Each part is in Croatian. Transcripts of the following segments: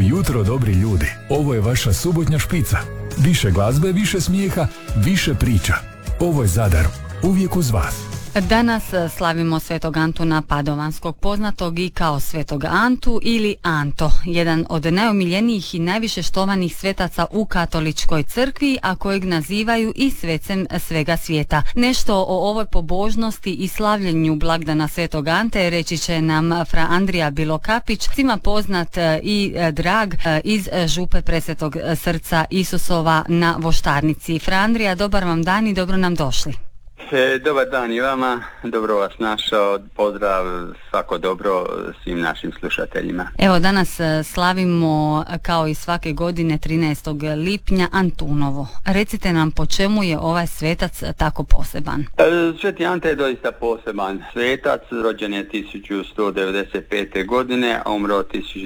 Dobro jutro, dobri ljudi. Ovo je vaša subotnja špica. Više glazbe, više smijeha, više priča. Ovo je Zadar. Uvijek uz vas. Danas slavimo Svetog Antuna Padovanskog, poznatog i kao Svetog Antu ili Anto, jedan od najomiljenijih i najviše štovanih svetaca u katoličkoj crkvi, a kojeg nazivaju i svecem svega svijeta. Nešto o ovoj pobožnosti i slavljenju blagdana Svetog Ante reći će nam fra Andrija Bilokapić, svima poznat i drag iz župe Presvetog srca Isusova na Voštarnici. Fra Andrija, dobar vam dan i dobro nam došli. Dobar dan i vama, dobro vas našao, pozdrav, svako dobro svim našim slušateljima. Evo, danas slavimo kao i svake godine 13. lipnja Antunovo. Recite nam po čemu je ovaj svetac tako poseban? Sveti Ante je doista poseban svetac, rođen je 1195. godine, a umro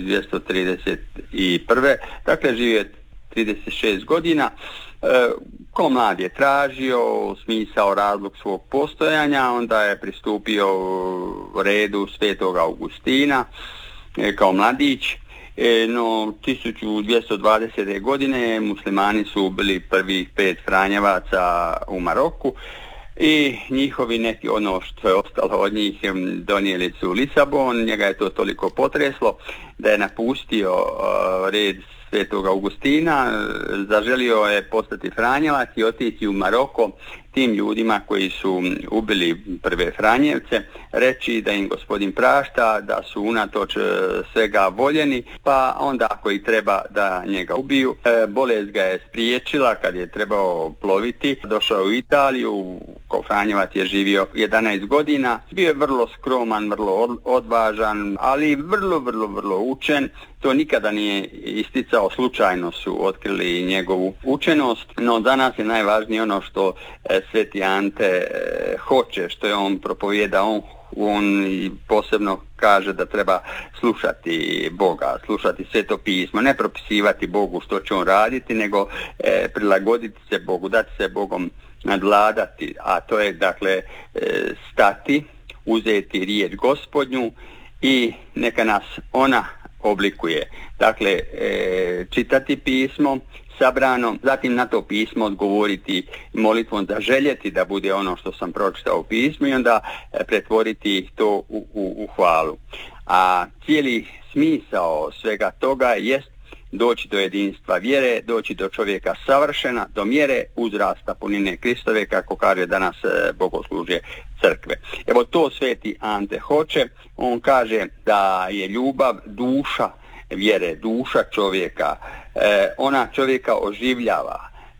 1231. Dakle, živio je 36 godina. Ko mlad je tražio smisao, razlog svog postojanja, onda je pristupio redu Svetog Augustina kao mladić. No 1220. godine muslimani su bili prvih 5 franjevaca u Maroku i njihovi neki, ono što je ostalo od njih, donijeli su Lisabon. Njega je to toliko potreslo da je napustio red Svetog Augustina, zaželio je postati franjevac i otići u Maroko tim ljudima koji su ubili prve Franjevce, reći da im gospodin prašta, da su unatoč svega voljeni, pa onda ako i treba da njega ubiju. Bolest ga je spriječila kad je trebao ploviti, došao u Italiju, kao Franjevac je živio 11 godina, bio je vrlo skroman, vrlo odvažan, ali vrlo učen. To nikada nije isticao, slučajno su otkrili njegovu učenost, no za nas je najvažnije ono što Sveti Ante hoće, što je on propovijeda. On posebno kaže da treba slušati Boga, slušati Sveto pismo, ne propisivati Bogu što će on raditi, nego prilagoditi se Bogu, dati se Bogom nadvladati, a to je dakle stati, uzeti riječ Gospodnju i neka nas ona oblikuje. Dakle, čitati pismo sabrano, zatim na to pismo odgovoriti molitvom, zaželjeti da bude ono što sam pročitao u pismu i onda pretvoriti to u hvalu. A cijeli smisao svega toga jest doći do jedinstva vjere, doći do čovjeka savršena, do mjere uzrasta punine Kristove, kako kaže danas bogoslužje crkve. Evo to Sveti Ante hoće. On kaže da je ljubav duša vjere, duša čovjeka. Ona čovjeka oživljava.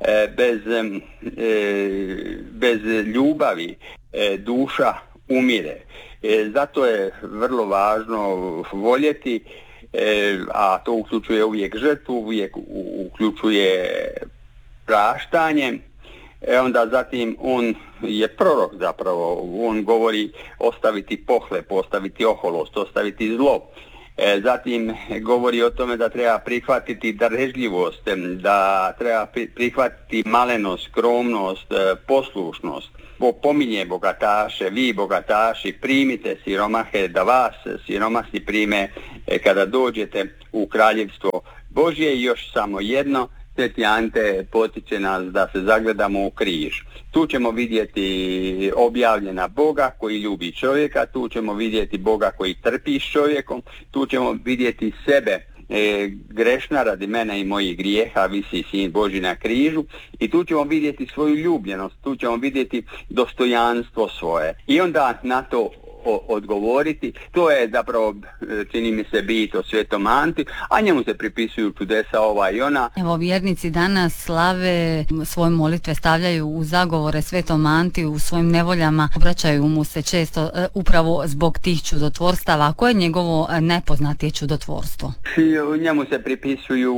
Bez ljubavi duša umire. Zato je vrlo važno voljeti, a to uključuje uvijek žrtvu, uvijek uključuje praštanje. Onda zatim on je prorok zapravo, on govori ostaviti pohlep, ostaviti oholost, ostaviti zlo. Zatim govori o tome da treba prihvatiti darežljivost, da treba prihvatiti malenost, skromnost, poslušnost. Pominje bogataše, vi bogataši primite siromahe, da vas siromasi prime kada dođete u kraljevstvo Božje. I još samo jedno, Sveti Ante potiče nas da se zagledamo u križ. Tu ćemo vidjeti objavljena Boga koji ljubi čovjeka, tu ćemo vidjeti Boga koji trpi s čovjekom, tu ćemo vidjeti sebe grešna radi mene i mojih grijeha, visi Sin Božji na križu, i tu ćemo vidjeti svoju ljubljenost, tu ćemo vidjeti dostojanstvo svoje i onda na to odgovoriti. To je zapravo, čini mi se, bit o Svetom Anti, a njemu se pripisuju čudesa ova i ona. Evo, vjernici danas slave, svoje molitve stavljaju u zagovore Svetom Anti, u svojim nevoljama obraćaju mu se često upravo zbog tih čudotvorstava. Koje je njegovo najpoznatije čudotvorstvo? Njemu se pripisuju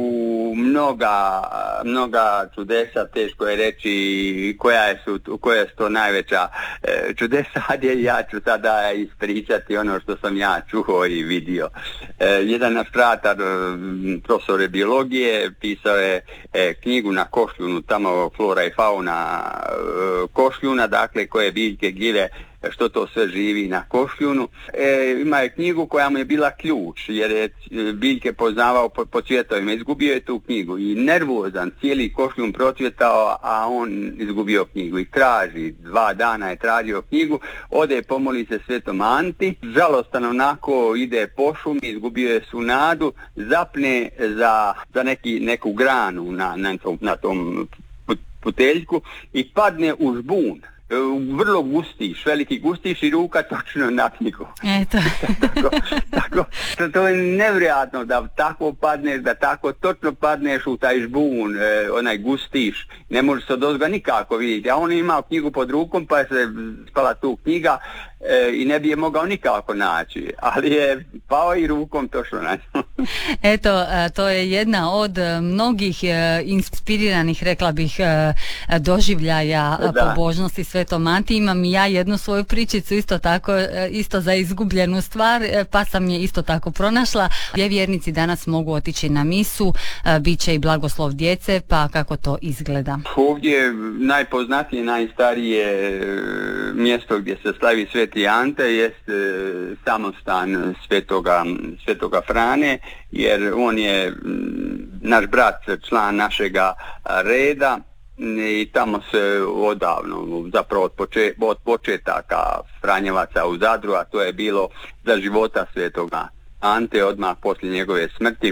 mnoga čudesa, teško je reći koja su to najveća čudesa, ali ja ću sada ispričati ono što sam ja čuo i vidio. Jedan naš fratar, profesor biologije, pisao je knjigu na Košljunu, tamo flora i fauna Košljuna, dakle koje biljke, gljive što to sve živi na Košljunu. Ima je knjigu koja mu je bila ključ, jer je biljke poznavao po cvjetovima. Izgubio je tu knjigu i nervozan, cijeli Košljun procvjetao, a on izgubio knjigu i traži, 2 dana je tražio knjigu, ode pomoli se Svetom Anti, žalostan onako ide po šumi, izgubio je svu nadu, zapne za neku granu na tom puteljku i padne u žbun. Vrlo gustiš, veliki gustiš i ruka točno na knjigu. Eto. tako, to je nevjerojatno da tako padneš, da tako točno padneš u taj žbun, onaj gustiš, ne može se odozga nikako vidjeti, a on je imao knjigu pod rukom pa je se spala tu knjiga i ne bi je mogao nikako naći, ali je pao i rukom točno na nju. Eto, to je jedna od mnogih inspiriranih, rekla bih, doživljaja pobožnosti Svetom Anti. Imam i ja jednu svoju pričicu isto za izgubljenu stvar, pa sam je isto tako pronašla. Gdje vjernici danas mogu otići na misu, bit će i blagoslov djece, pa kako to izgleda? Ovdje najpoznatije, najstarije mjesto gdje se slavi Sveti Ante jest samostan Svetoga Frane, jer on je naš brat, član našega reda, i tamo se odavno, zapravo od početaka Franjevaca u Zadru, a to je bilo za života Svetoga Ante, odmah poslije njegove smrti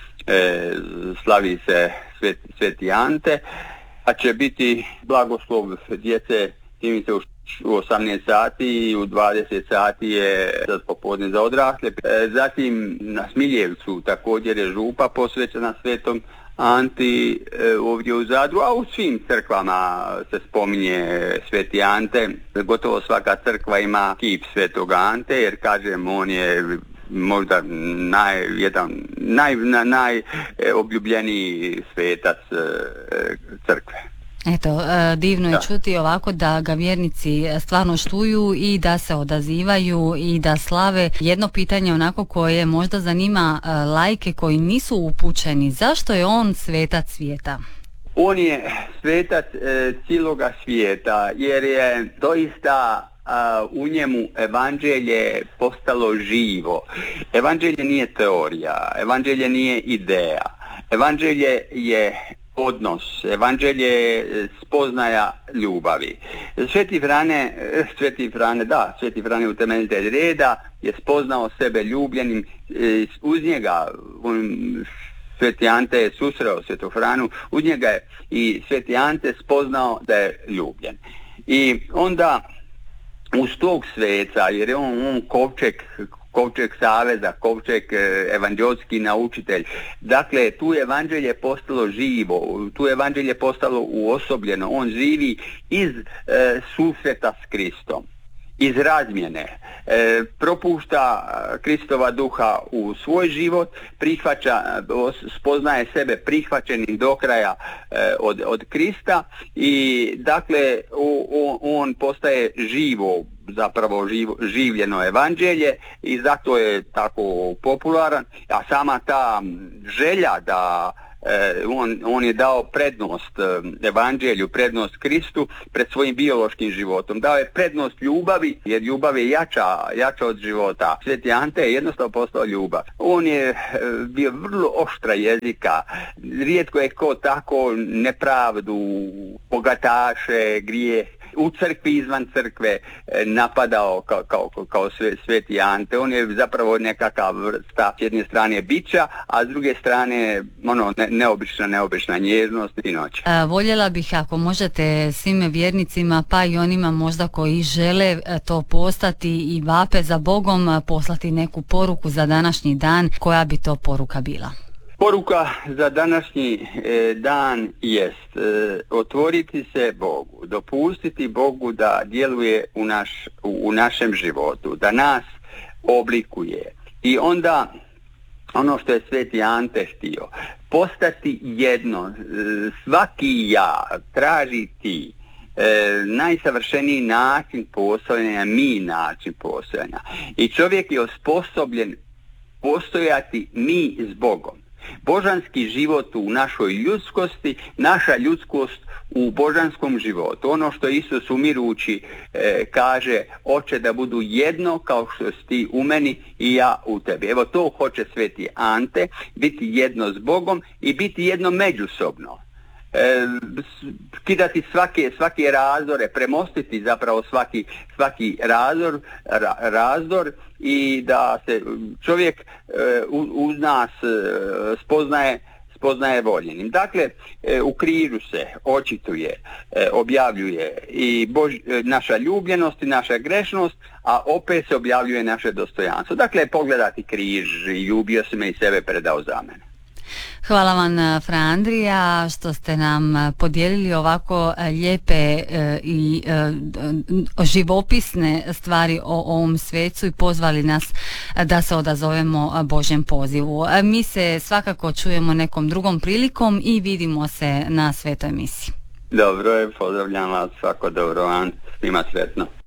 slavi se Sveti Ante, a će biti blagoslov djece, čini se u 18 sati i u 20 sati je za popodne za odrasle. Zatim na Smiljevcu također je župa posvećena Svetom Anti ovdje u Zadru, a u svim crkvama se spominje Sveti Ante. Gotovo svaka crkva ima kip Svetoga Ante, jer kažem, on je možda najobljubljeniji svetac crkve. Eto, divno je čuti ovako da ga vjernici stvarno štuju i da se odazivaju i da slave. Jedno pitanje onako koje možda zanima laike koji nisu upućeni. Zašto je on svetac svijeta? On je svetac cijeloga svijeta, jer je doista u njemu evanđelje postalo živo. Evanđelje nije teorija, evanđelje nije ideja. Evanđelje je odnos, evanđelje je spoznaja ljubavi. Sveti Frane utemeljitelj reda je spoznao sebe ljubljenim, uz njega Sveti Ante je susreo Svetog Franu, uz njega je i Sveti Ante spoznao da je ljubljen. I onda uz tog sveca, jer je on kovčeg saveza, kovčeg evanđelski naučitelj. Dakle, tu je evanđelje postalo živo, tu je evanđelje postalo uosobljeno. On živi iz susreta s Kristom, iz razmjene. Propušta Kristova duha u svoj život, spoznaje sebe prihvaćenim do kraja od Krista i dakle on postaje živo, zapravo življeno evanđelje i zato je tako popularan, a sama ta želja da on je dao prednost evanđelju, prednost Kristu pred svojim biološkim životom. Dao je prednost ljubavi, jer ljubav je jača od života. Sveti Ante je jednostavno postao ljubav. On je bio vrlo oštra jezika. Rijetko je ko tako nepravdu, bogataše, grijeh u crkvi, izvan crkve napadao kao Sveti Ante. On je zapravo nekakav vrsta, s jedne strane bića, a s druge strane neobična nježnost i noć. Voljela bih ako možete svim vjernicima, pa i onima možda koji žele to postati i vape za Bogom, poslati neku poruku za današnji dan. Koja bi to poruka bila? Poruka za današnji dan jest otvoriti se Bogu, dopustiti Bogu da djeluje u našem životu, da nas oblikuje. I onda ono što je Sveti Ante htio, postati jedno, svaki ja traži ti. Najsavršeniji način postojanja, način postojanja. I čovjek je osposobljen postojati mi s Bogom. božanski život u našoj ljudskosti, naša ljudskost u božanskom životu. Ono što Isus umirući kaže, oče da budu jedno kao što si ti u meni i ja u tebi. Evo to hoće sveti Ante, biti jedno s Bogom i biti jedno međusobno. Skidati svake razdore, premostiti zapravo svaki razdor i da se čovjek uz nas spoznaje voljenim. Dakle, u križu se očituje, objavljuje i naša ljubljenost i naša grešnost, a opet se objavljuje naše dostojanstvo. Dakle, pogledati križ i ljubio si me i sebe predao za mene. Hvala vam, Fra Andrija, što ste nam podijelili ovako lijepe i živopisne stvari o ovom svecu i pozvali nas da se odazovemo Božjem pozivu. Mi se svakako čujemo nekom drugom prilikom i vidimo se na svetoj misiji. Dobro je, pozdravljam vas, svako dobro, svima sretno.